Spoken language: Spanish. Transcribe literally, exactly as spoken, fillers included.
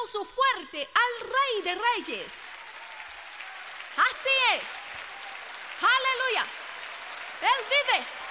aplauso fuerte al Rey de Reyes. Así es. Aleluya. Él vive.